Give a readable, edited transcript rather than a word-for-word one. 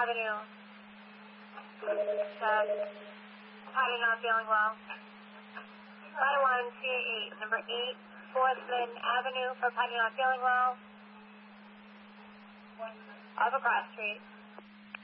Avenue. Potty not feeling well. Potty 128, number 8, 4th Lynn Avenue for potty not feeling well. Off across street.